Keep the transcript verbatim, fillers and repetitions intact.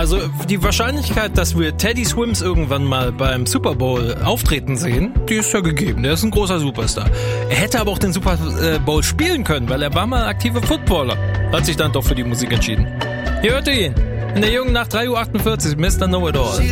Also die Wahrscheinlichkeit, dass wir Teddy Swims irgendwann mal beim Super Bowl auftreten sehen, die ist ja gegeben. Der ist ein großer Superstar. Er hätte aber auch den Super Bowl spielen können, weil er war mal aktiver Footballer. Hat sich dann doch für die Musik entschieden. Hier hört ihr ihn. In der jungen Nacht drei Uhr achtundvierzig, Mister Know-It-All.